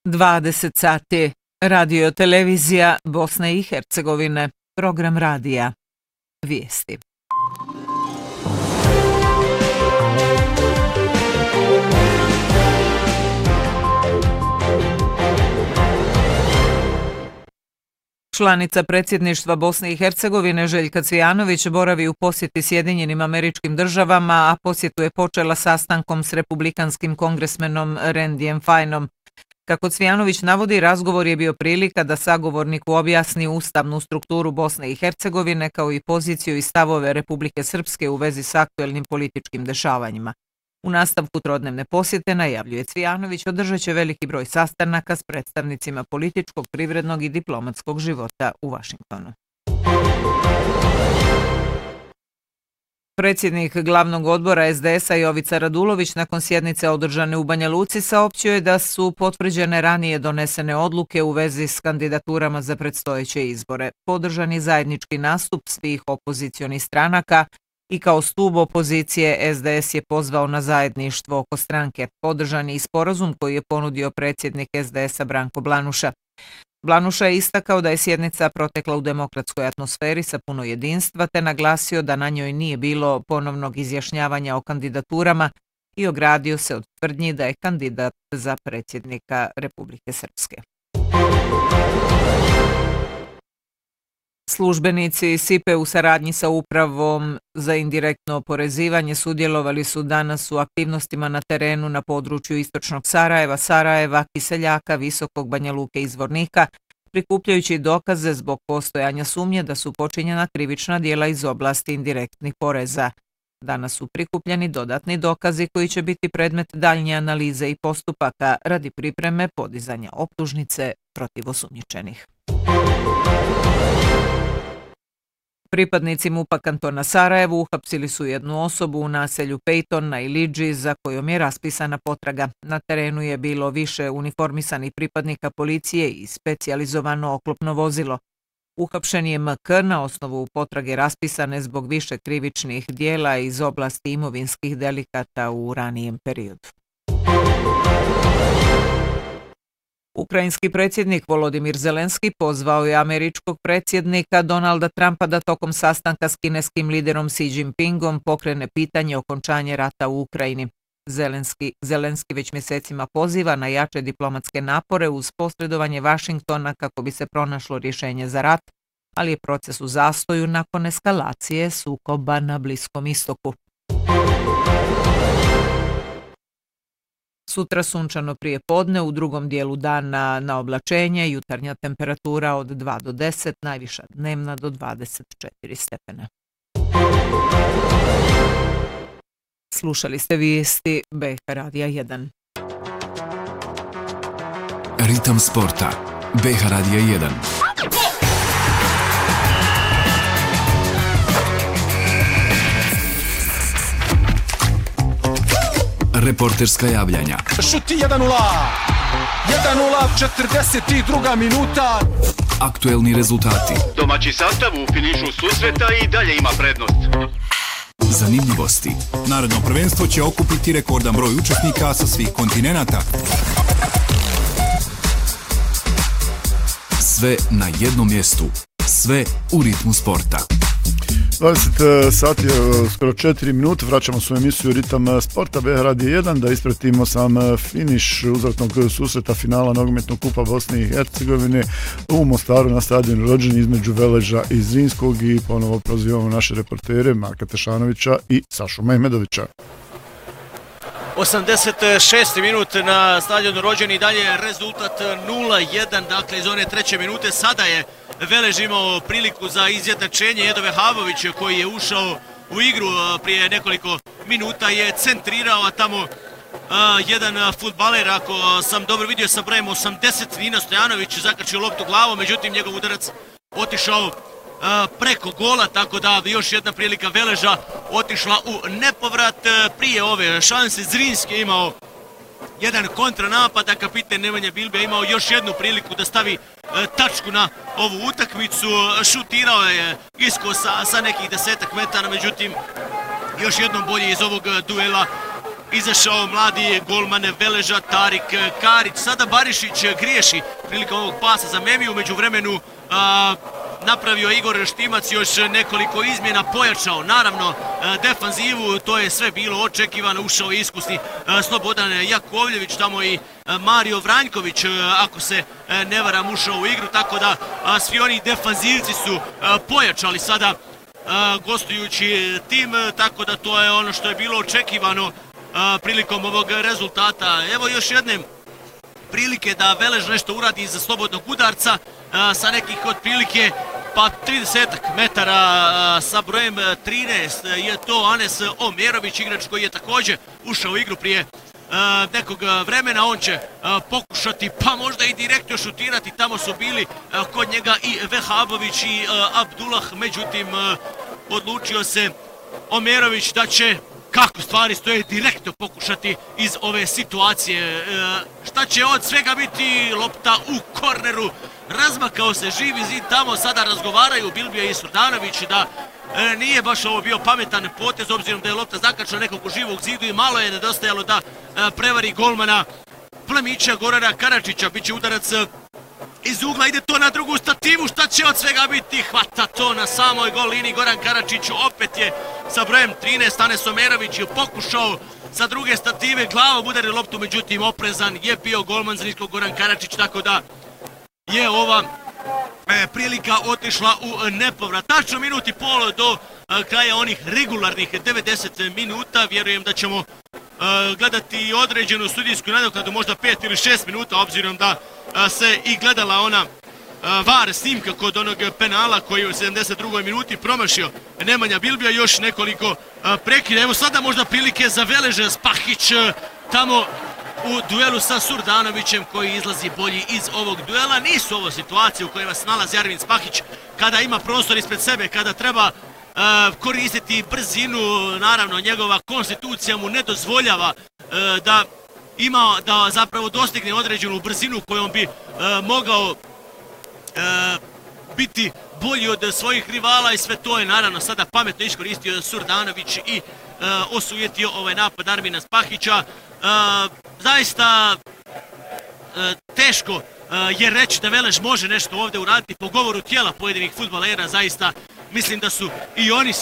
20 sati. Radio televizija Bosne i Hercegovine. Program radija. Vijesti. Članica predsjedništva Bosne i Hercegovine Željka Cvijanović boravi u posjeti Sjedinjenim Američkim Državama, a posjetu je počela sastankom s republikanskim kongresmenom Randyjem Fineom. Kako Cvijanović navodi, razgovor je bio prilika da sagovorniku objasni ustavnu strukturu Bosne i Hercegovine kao i poziciju i stavove Republike Srpske u vezi s aktuelnim političkim dešavanjima. U nastavku trodnevne posjete, najavljuje Cvijanović, održat će veliki broj sastanaka s predstavnicima političkog, privrednog i diplomatskog života u Vašingtonu. Predsjednik glavnog odbora SDS-a Jovica Radulović nakon sjednice održane u Banja Luci saopćio je da su potvrđene ranije donesene odluke u vezi s kandidaturama za predstojeće izbore. Podržan je zajednički nastup svih opozicionih stranaka i kao stub opozicije SDS je pozvao na zajedništvo oko stranke. Podržan je i sporazum koji je ponudio predsjednik SDS-a Branko Blanuša. Blanuša je istakao da je sjednica protekla u demokratskoj atmosferi sa puno jedinstva, te naglasio da na njoj nije bilo ponovnog izjašnjavanja o kandidaturama i ogradio se od tvrdnji da je kandidat za predsjednika Republike Srpske. Službenici SIPE u saradnji sa Upravom za indirektno oporezivanje sudjelovali su danas u aktivnostima na terenu na području istočnog Sarajeva, Kiseljaka, Visokog, Banja Luke i Zvornika, prikupljajući dokaze zbog postojanja sumnje da su počinjena krivična djela iz oblasti indirektnih poreza. Danas su prikupljeni dodatni dokazi koji će biti predmet daljnje analize i postupaka radi pripreme podizanja optužnice protiv osumnjičenih. Pripadnici MUP-a kantona Sarajevu uhapsili su jednu osobu u naselju Pejton na Ilidži za kojom je raspisana potraga. Na terenu je bilo više uniformisanih pripadnika policije i specijalizovano oklopno vozilo. Uhapšen je MK na osnovu potrage raspisane zbog više krivičnih dijela iz oblasti imovinskih delikata u ranijem periodu. Ukrajinski predsjednik Volodimir Zelenski pozvao je američkog predsjednika Donalda Trumpa da tokom sastanka s kineskim liderom Xi Jinpingom pokrene pitanje okončanja rata u Ukrajini. Zelenski već mjesecima poziva na jače diplomatske napore uz posredovanje Vašingtona kako bi se pronašlo rješenje za rat, ali je proces u zastoju nakon eskalacije sukoba na Bliskom istoku. Sutra sunčano prije podne, u drugom dijelu dana na oblačenje, jutarnja temperatura od 2 do 10, najviša dnevna do 24 stepena. Slušali ste vijesti BH Radija 1. Ritam sporta. BH Radija 1. Reporterska javljanja. Šuti 1-0. 1-0, 42. minuta. Aktuelni rezultati. Domaći sastav u finišu susreta i dalje ima prednost. Zanimljivosti. Narodno prvenstvo će okupiti rekordan broj učesnika sa svih kontinenata. Sve na jednom mjestu. Sve u ritmu sporta. 20 sati, skoro 4 minute, vraćamo svoju emisiju Ritam sporta BH Radija 1 da ispratimo sam finiš uzvratnog susreta finala nogometnog kupa Bosne i Hercegovine u Mostaru na stadionu Rođeni između Veleža i Zrinskog i ponovo prozivamo naše reportere Marka Tešanovića i Sašu Mehmedovića. 86. minut na stadionu Rođeni i dalje rezultat 0-1, dakle iz one treće minute. Sada je Velež imao priliku za izjednačenje. Edo Vehavović koji je ušao u igru prije nekoliko minuta je centrirao, a tamo jedan fudbaler, ako sam dobro vidio sa brojem 80, Nino Stojanović zakačio loptu glavom, međutim njegov udarac otišao preko gola, tako da još jedna prilika Veleža otišla u nepovrat. Prije ove šanse Zrinski je imao jedan kontranapad, a kapiten Nemanja Bilbe imao još jednu priliku da stavi tačku na ovu utakmicu. Šutirao je isko sa nekih 10 metara, međutim još jednom bolje iz ovog duela izašao mladi golman Veleža Tarik Karić. Sada Barišić griješi prilikom ovog pasa za Memiju, među vremenu napravio Igor Štimac još nekoliko izmjena, pojačao naravno defanzivu, to je sve bilo očekivano, ušao je iskusni Slobodan Jakovljević, tamo i Mario Vranjković, ako se ne varam, ušao u igru, tako da svi oni defanzivci su pojačali sada gostujući tim, tako da to je ono što je bilo očekivano prilikom ovog rezultata. Evo još jedne prilike da Velež nešto uradi iza slobodnog udarca sa nekih otprilike pa 30 metara sa brojem 13 je to Anes Omerović, igrač koji je također ušao u igru prije nekog vremena. On će pokušati pa možda i direktno šutirati, tamo su bili kod njega i Vehabović i Abdullah, međutim odlučio se Omerović da će, kako stvari stoje, direktno pokušati iz ove situacije. Šta će od svega biti? Lopta u korneru, razmakao se živi zid, tamo sada razgovaraju Bilbija i Surdanović da nije baš ovo bio pametan potez, obzirom da je lopta zakačila nekog u živog zidu i malo je nedostajalo da prevari golmana Plemića Gorana Karačića. Biće udarac iz ugla, ide to na drugu stativu, šta će od svega biti? Hvata to na samoj gol liniji Goran Karačić, opet je sa brojem 13 Anes Omerović je pokušao sa druge stative glavom udario loptu, međutim oprezan je bio golman Zrinskog Goran Karačić, tako da je ova prilika otišla u nepovrat. Tačno minut i pol do kraja onih regularnih 90 minuta. Vjerujem da ćemo gledati određenu sudijsku nadoknadu, možda 5 ili 6 minuta, obzirom da se i gledala ona VAR snimka kod onog penala koji u 72. minuti promašio Nemanja Bilbija. Još nekoliko prekida. Evo sada možda prilike za Velež. Spahić tamo u duelu sa Surdanovićem koji izlazi bolji iz ovog duela. Nisu ovo situacije u kojima se nalazi Arvin Spahić kada ima prostor ispred sebe, kada treba koristiti brzinu. Naravno, njegova konstitucija mu ne dozvoljava da zapravo dostigne određenu brzinu kojom bi mogao biti bolji od svojih rivala i sve to je naravno sada pametno iskoristio Surdanović i osujetio ovaj napad Arvina Spahića. Zaista teško je reći da Velež može nešto ovdje uraditi po govoru tijela pojedinih fudbalera. Zaista mislim da su i oni